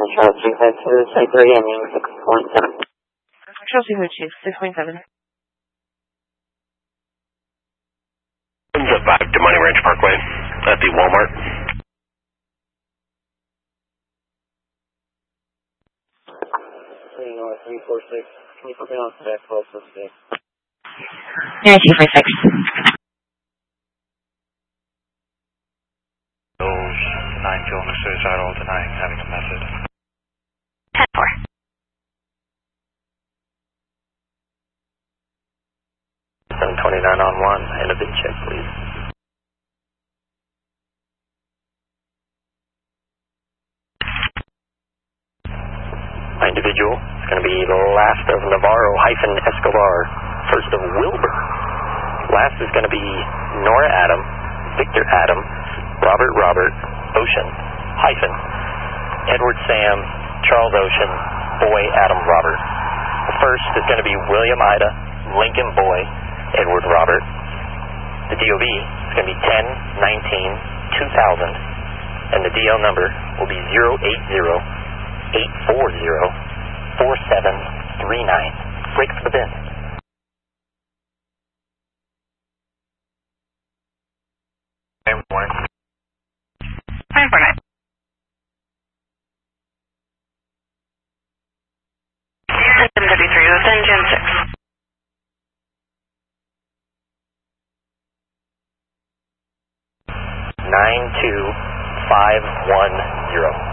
Charles 352, Site 3, ending 6.7. Charles 352, 6.7. Back to Money Ranch Parkway at the Walmart. 3 North 346. Can you put me on stack 1256? Yeah, 246. Those 9 killed and suicidal, denying having a method. 10-4. $729 on 1, and a bid check, please. My individual is going to be last of Navarro-Escobar, first of Wilbur. Last is going to be Nora Adam, Victor Adam, Robert, Ocean, Edward Sam, Charles Ocean, Boy Adam Robert. The first is going to be William Ida, Lincoln Boy, Edward Robert. The DOB is going to be 10-19-2000, and the DL number will be 080-840-4739. Break for the bin. Warning. 949. MW3 within Gen 6. 92510.